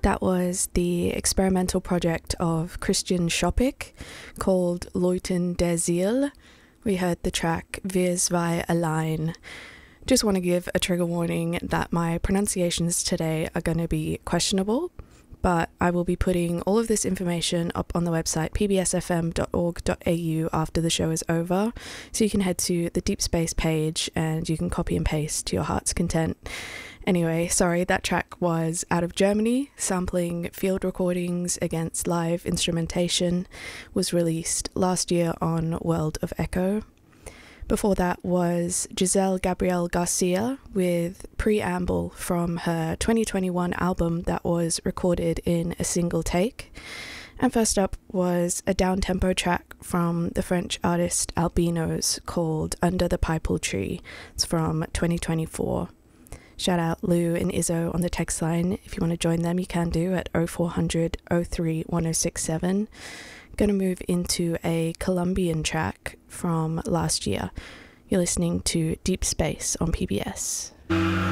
That was the experimental project of Christian Schoppik called Leuten der Ziel. We heard the track Wir zwei allein. Just want to give a trigger warning that my pronunciations today are going to be questionable, but I will be putting all of this information up on the website pbsfm.org.au after the show is over, so you can head to the Deep Space page and you can copy and paste to your heart's content. Anyway, sorry, that track was out of Germany, sampling field recordings against live instrumentation, was released last year on World of Echo. Before that was Giselle Gabriel Garcia with Preamble from her 2021 album that was recorded in a single take. And first up was a down-tempo track from the French artist Albinos called Under the Pipal Tree. It's from 2024. Shout out Lou and Izzo on the text line. If you want to join them, you can do at 0400 03 1067. Going to move into a Colombian track from last year. You're listening to Deep Space on PBS.